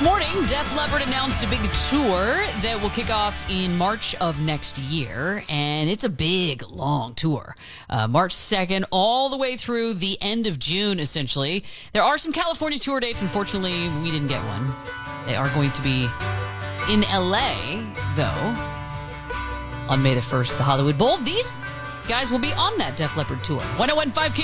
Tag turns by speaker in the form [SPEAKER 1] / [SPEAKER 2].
[SPEAKER 1] This morning, Def Leppard announced a big tour that will kick off in March of next year, and it's a big, long tour. March 2nd, all the way through the end of June, essentially. There are some California tour dates. Unfortunately, we didn't get one. They are going to be in L.A., though, on May the 1st, the Hollywood Bowl. These guys will be on that Def Leppard tour. 101.5